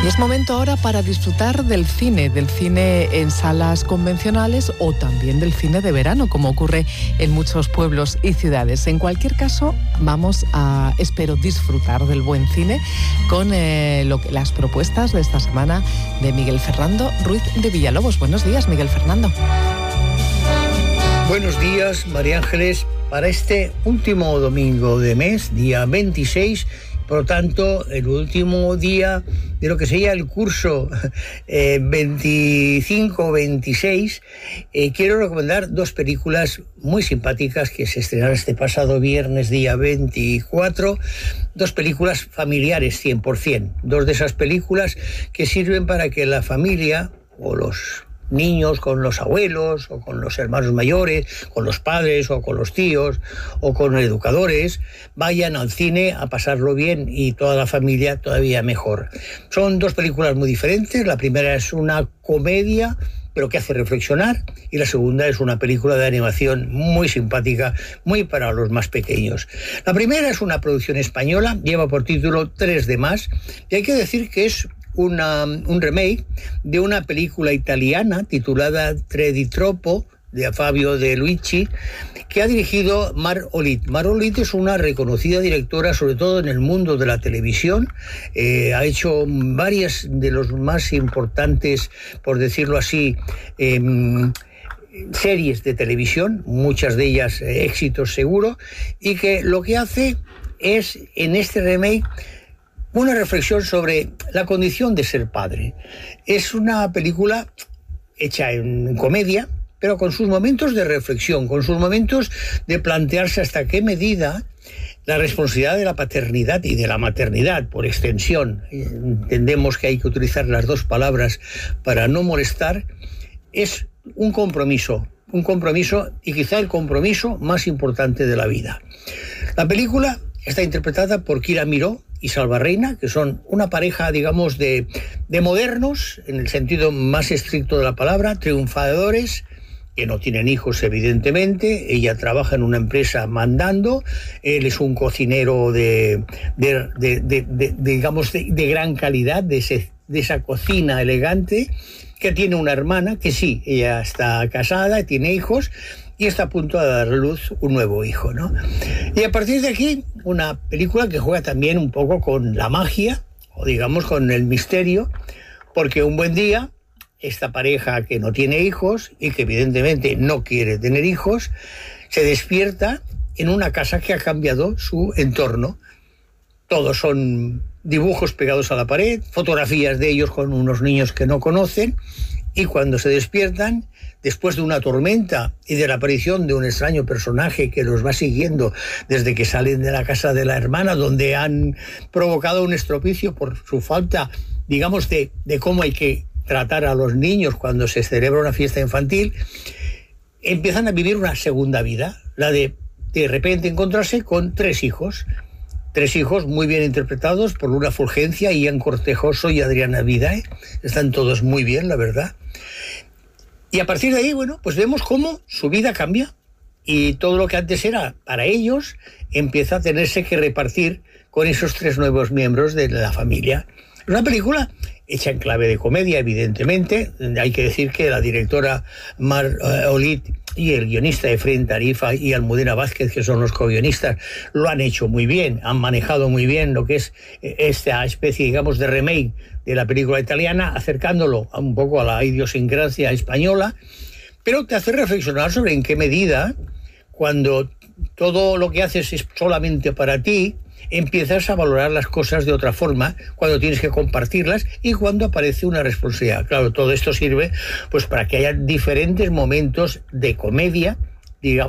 Y es momento ahora para disfrutar del cine en salas convencionales o también del cine de verano, como ocurre en muchos pueblos y ciudades. En cualquier caso, vamos a, espero, disfrutar del buen cine con las propuestas de esta semana de Miguel Fernando Ruiz de Villalobos. Buenos días, Miguel Fernando. Buenos días, María Ángeles. Para este último domingo de mes, día 26, por lo tanto, el último día de lo que sería el curso 25-26, quiero recomendar dos películas muy simpáticas que se estrenaron este pasado viernes, día 24, dos películas familiares 100%, dos de esas películas que sirven para que la familia o los niños con los abuelos o con los hermanos mayores, con los padres o con los tíos o con educadores, vayan al cine a pasarlo bien y toda la familia todavía mejor. Son dos películas muy diferentes. La primera es una comedia, pero que hace reflexionar, y la segunda es una película de animación muy simpática, muy para los más pequeños. La primera es una producción española, lleva por título 3 de más, y hay que decir que es un remake de una película italiana titulada Tre di Troppo, de Fabio De Luigi, que ha dirigido Mar Olit. Mar Olit es una reconocida directora, sobre todo en el mundo de la televisión. Ha hecho varias de los más importantes, por decirlo así, series de televisión, muchas de ellas éxitos seguro, y que lo que hace es, en este remake, una reflexión sobre la condición de ser padre. Es una película hecha en comedia, pero con sus momentos de reflexión, con sus momentos de plantearse hasta qué medida la responsabilidad de la paternidad y de la maternidad, por extensión, entendemos que hay que utilizar las dos palabras para no molestar, es un compromiso y quizá el compromiso más importante de la vida. La película está interpretada por Kira Miró y Salva Reina, que son una pareja, digamos, de modernos, en el sentido más estricto de la palabra, triunfadores, que no tienen hijos, evidentemente. Ella trabaja en una empresa mandando, él es un cocinero digamos, de gran calidad, de esa cocina elegante, que tiene una hermana, que sí, ella está casada, tiene hijos, y está a punto de dar a luz un nuevo hijo, ¿no? Y a partir de aquí, una película que juega también un poco con la magia, o digamos con el misterio, porque un buen día, esta pareja que no tiene hijos y que evidentemente no quiere tener hijos, se despierta en una casa que ha cambiado su entorno. Todos son dibujos pegados a la pared, fotografías de ellos con unos niños que no conocen, y cuando se despiertan, después de una tormenta y de la aparición de un extraño personaje que los va siguiendo desde que salen de la casa de la hermana, donde han provocado un estropicio por su falta, digamos, de cómo hay que tratar a los niños cuando se celebra una fiesta infantil, empiezan a vivir una segunda vida, la de repente encontrarse con tres hijos muy bien interpretados por Luna Fulgencia, Ian Cortejoso y Adriana Vidae. Están todos muy bien, la verdad. Y a partir de ahí, bueno, pues vemos cómo su vida cambia y todo lo que antes era para ellos empieza a tenerse que repartir con esos tres nuevos miembros de la familia. Es una película hecha en clave de comedia, evidentemente. Hay que decir que la directora Mar Olit y el guionista Efraín Tarifa y Almudena Vázquez, que son los co-guionistas, lo han hecho muy bien, han manejado muy bien lo que es esta especie, digamos, de remake de la película italiana, acercándolo un poco a la idiosincrasia española, pero te hace reflexionar sobre en qué medida, cuando todo lo que haces es solamente para ti, empiezas a valorar las cosas de otra forma, cuando tienes que compartirlas y cuando aparece una responsabilidad. Claro, todo esto sirve pues para que haya diferentes momentos de comedia, digamos,